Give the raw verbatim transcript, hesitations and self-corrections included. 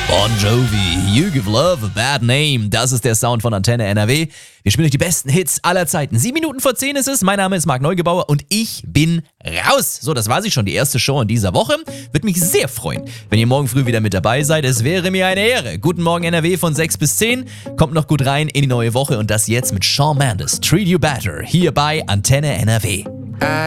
Bon Jovi, You Give Love a Bad Name. Das ist der Sound von Antenne N R W. Wir spielen euch die besten Hits aller Zeiten. Sieben Minuten vor zehn ist es. Mein Name ist Marc Neugebauer und ich bin raus. So, das war sie schon, die erste Show in dieser Woche. Würde mich sehr freuen, wenn ihr morgen früh wieder mit dabei seid. Es wäre mir eine Ehre. Guten Morgen N R W von sechs bis zehn. Kommt noch gut rein in die neue Woche und das jetzt mit Shawn Mendes. Treat You Better. Hier bei Antenne N R W.